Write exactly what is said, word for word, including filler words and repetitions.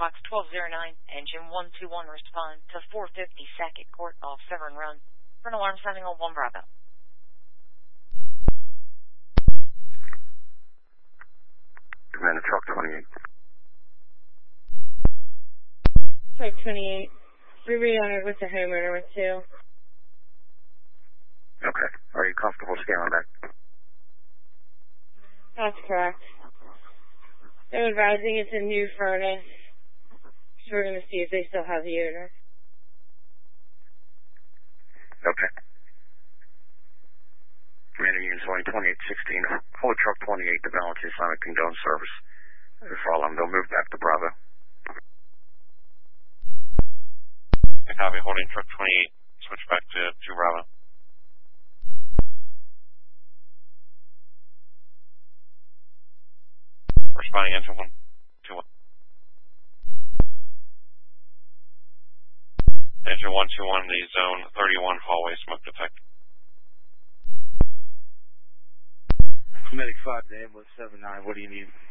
Box twelve oh nine, Engine one two one, respond to four fifty-second Court off Severn Run. For an alarm sounding on one Bravo. Commander, truck twenty-eight. Truck twenty-eight. We re-honored with the homeowner with two. Okay. Are you comfortable scaling back? That's correct. They're advising it's a new furnace. So we're going to see if they still have the odor. Okay. Commander Union twenty-eight sixteen. Hold truck twenty-eight to balance the assignment condone service. Follow them. They'll move back to Bravo. I copy. Holding truck twenty-eight. Switch back to, to Bravo. Responding engine one two one. Engine one two one, the zone thirty-one hallway smoke detected. Medic five to ambulance seven nine, what do you need?